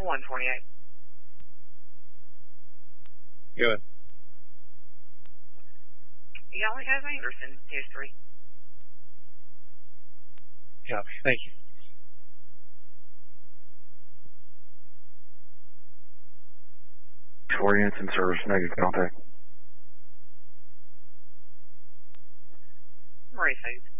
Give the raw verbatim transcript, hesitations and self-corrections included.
one twenty-eight. Good. He only has Anderson history. Copy. Thank you. Four units in service, negative contact. Marie Foods.